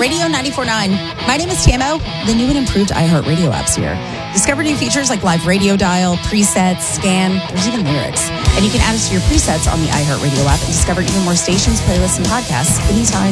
Radio 94.9. My name is Tamo. The new and improved iHeartRadio app's here. Discover new features like live radio dial, presets, scan, there's even lyrics. And you can add us to your presets on the iHeartRadio app and discover even more stations, playlists, and podcasts anytime,